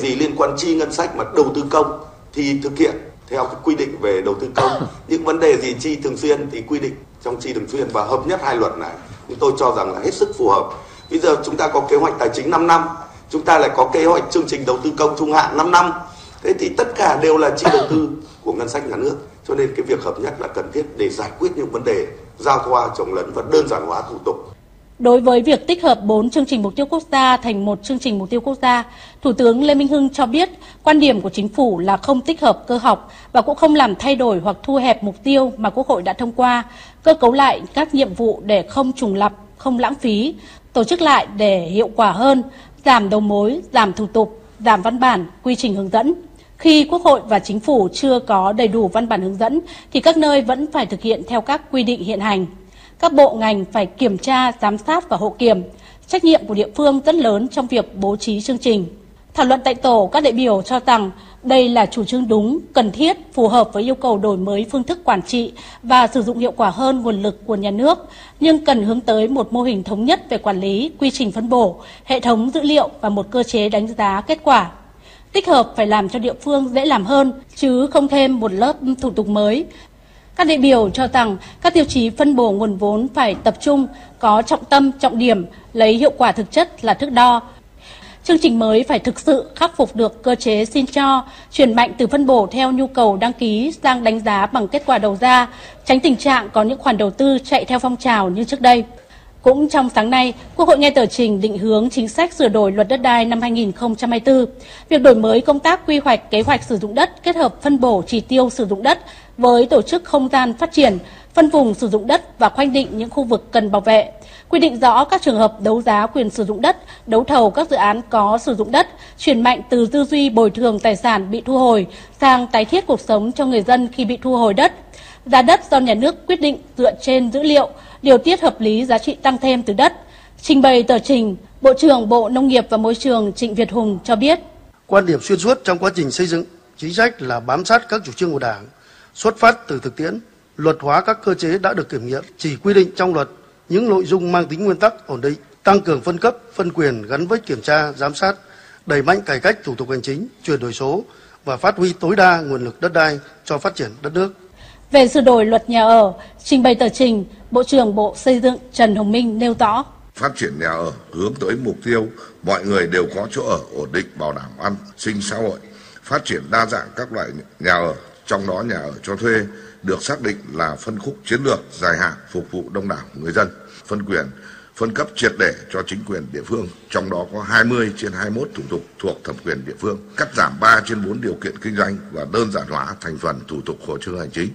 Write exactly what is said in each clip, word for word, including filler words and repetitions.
gì liên quan chi ngân sách mà đầu tư công thì thực hiện theo cái quy định về đầu tư công. Những vấn đề gì chi thường xuyên thì quy định trong chi thường xuyên, và hợp nhất hai luật này chúng tôi cho rằng là hết sức phù hợp. Bây giờ chúng ta có kế hoạch tài chính năm năm, chúng ta lại có kế hoạch chương trình đầu tư công trung hạn năm năm. Thế thì tất cả đều là chi đầu tư của ngân sách nhà nước. Cho nên cái việc hợp nhất là cần thiết để giải quyết những vấn đề giao thoa, chồng lấn và đơn giản hóa thủ tục. Đối với việc tích hợp bốn chương trình mục tiêu quốc gia thành một chương trình mục tiêu quốc gia, Thủ tướng Lê Minh Hưng cho biết quan điểm của chính phủ là không tích hợp cơ học và cũng không làm thay đổi hoặc thu hẹp mục tiêu mà Quốc hội đã thông qua, cơ cấu lại các nhiệm vụ để không trùng lặp, không lãng phí, tổ chức lại để hiệu quả hơn, giảm đầu mối, giảm thủ tục, giảm văn bản, quy trình hướng dẫn. Khi Quốc hội và Chính phủ chưa có đầy đủ văn bản hướng dẫn thì các nơi vẫn phải thực hiện theo các quy định hiện hành. Các bộ ngành phải kiểm tra, giám sát và hậu kiểm. Trách nhiệm của địa phương rất lớn trong việc bố trí chương trình. Thảo luận tại tổ, các đại biểu cho rằng đây là chủ trương đúng, cần thiết, phù hợp với yêu cầu đổi mới phương thức quản trị và sử dụng hiệu quả hơn nguồn lực của nhà nước, nhưng cần hướng tới một mô hình thống nhất về quản lý, quy trình phân bổ, hệ thống dữ liệu và một cơ chế đánh giá kết quả. Tích hợp phải làm cho địa phương dễ làm hơn, chứ không thêm một lớp thủ tục mới. Các đại biểu cho rằng các tiêu chí phân bổ nguồn vốn phải tập trung, có trọng tâm, trọng điểm, lấy hiệu quả thực chất là thước đo. Chương trình mới phải thực sự khắc phục được cơ chế xin cho, chuyển mạnh từ phân bổ theo nhu cầu đăng ký sang đánh giá bằng kết quả đầu ra, tránh tình trạng có những khoản đầu tư chạy theo phong trào như trước đây. Cũng trong sáng nay, Quốc hội nghe tờ trình định hướng chính sách sửa đổi luật đất đai năm hai nghìn không trăm hai mươi tư. Việc đổi mới công tác quy hoạch kế hoạch sử dụng đất kết hợp phân bổ chỉ tiêu sử dụng đất với tổ chức không gian phát triển, phân vùng sử dụng đất và khoanh định những khu vực cần bảo vệ. Quy định rõ các trường hợp đấu giá quyền sử dụng đất, đấu thầu các dự án có sử dụng đất, chuyển mạnh từ tư duy bồi thường tài sản bị thu hồi sang tái thiết cuộc sống cho người dân khi bị thu hồi đất. Giá đất do nhà nước quyết định dựa trên dữ liệu, điều tiết hợp lý giá trị tăng thêm từ đất. Trình bày tờ trình, Bộ trưởng Bộ Nông nghiệp và Môi trường Trịnh Việt Hùng cho biết. Quan điểm xuyên suốt trong quá trình xây dựng chính sách là bám sát các chủ trương của Đảng, xuất phát từ thực tiễn, luật hóa các cơ chế đã được kiểm nghiệm, chỉ quy định trong luật những nội dung mang tính nguyên tắc ổn định, tăng cường phân cấp, phân quyền gắn với kiểm tra, giám sát, đẩy mạnh cải cách thủ tục hành chính, chuyển đổi số và phát huy tối đa nguồn lực đất đai cho phát triển đất nước. Về sửa đổi luật nhà ở, trình bày tờ trình, Bộ trưởng Bộ Xây dựng Trần Hồng Minh nêu rõ. Phát triển nhà ở hướng tới mục tiêu mọi người đều có chỗ ở ổn định, bảo đảm an sinh xã hội. Phát triển đa dạng các loại nhà ở, trong đó nhà ở cho thuê được xác định là phân khúc chiến lược dài hạn phục vụ đông đảo người dân. Phân quyền, phân cấp triệt để cho chính quyền địa phương, trong đó có hai mươi trên hai mươi mốt thủ tục thuộc thẩm quyền địa phương, cắt giảm ba trên bốn điều kiện kinh doanh và đơn giản hóa thành phần thủ tục hồ sơ hành chính.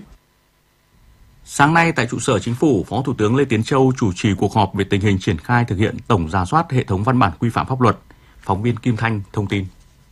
Sáng nay tại trụ sở Chính phủ, Phó Thủ tướng Lê Tiến Châu chủ trì cuộc họp về tình hình triển khai thực hiện tổng rà soát hệ thống văn bản quy phạm pháp luật. Phóng viên Kim Thanh thông tin.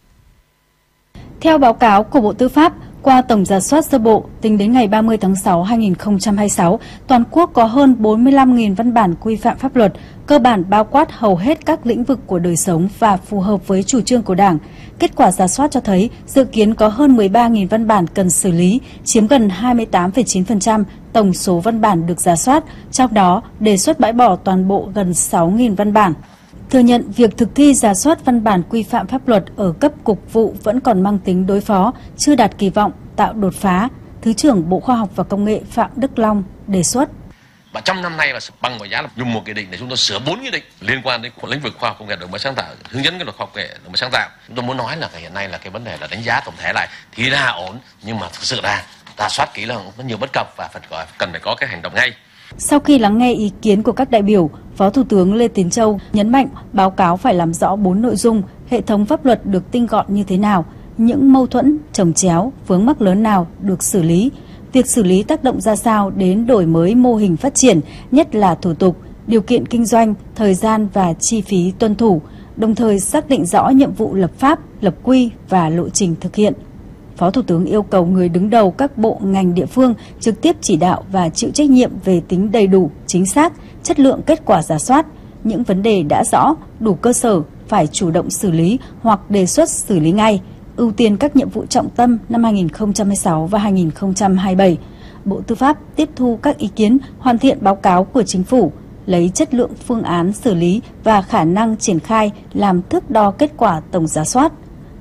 Theo báo cáo của Bộ Tư pháp, qua tổng rà soát sơ bộ, tính đến ngày ba mươi tháng sáu năm hai nghìn không trăm hai mươi sáu, toàn quốc có hơn bốn mươi lăm nghìn văn bản quy phạm pháp luật, cơ bản bao quát hầu hết các lĩnh vực của đời sống và phù hợp với chủ trương của Đảng. Kết quả rà soát cho thấy dự kiến có hơn mười ba nghìn văn bản cần xử lý, chiếm gần hai mươi tám phẩy chín phần trăm tổng số văn bản được rà soát, trong đó đề xuất bãi bỏ toàn bộ gần sáu nghìn văn bản. Thừa nhận việc thực thi rà soát văn bản quy phạm pháp luật ở cấp cục vụ vẫn còn mang tính đối phó, chưa đạt kỳ vọng, tạo đột phá, Thứ trưởng Bộ Khoa học và Công nghệ Phạm Đức Long đề xuất. Và trong năm nay là bằng mọi giá là dùng một nghị định để chúng tôi sửa bốn nghị định liên quan đến lĩnh vực khoa học công nghệ đổi mới sáng tạo, hướng dẫn cái luật khoa học công nghệ đổi mới sáng tạo. Chúng tôi muốn nói là hiện nay là cái vấn đề là đánh giá tổng thể lại thì là ổn, nhưng mà thực sự là rà soát kỹ là có nhiều bất cập và phải có, cần phải có cái hành động ngay. Sau khi lắng nghe ý kiến của các đại biểu, Phó Thủ tướng Lê Tiến Châu nhấn mạnh báo cáo phải làm rõ bốn nội dung, hệ thống pháp luật được tinh gọn như thế nào, những mâu thuẫn, chồng chéo, vướng mắc lớn nào được xử lý, việc xử lý tác động ra sao đến đổi mới mô hình phát triển, nhất là thủ tục, điều kiện kinh doanh, thời gian và chi phí tuân thủ, đồng thời xác định rõ nhiệm vụ lập pháp, lập quy và lộ trình thực hiện. Phó Thủ tướng yêu cầu người đứng đầu các bộ ngành địa phương trực tiếp chỉ đạo và chịu trách nhiệm về tính đầy đủ, chính xác, chất lượng kết quả rà soát. Những vấn đề đã rõ, đủ cơ sở phải chủ động xử lý hoặc đề xuất xử lý ngay, ưu tiên các nhiệm vụ trọng tâm năm hai nghìn không trăm hai mươi sáu và hai nghìn không trăm hai mươi bảy. Bộ Tư pháp tiếp thu các ý kiến, hoàn thiện báo cáo của Chính phủ, lấy chất lượng phương án xử lý và khả năng triển khai làm thước đo kết quả tổng rà soát.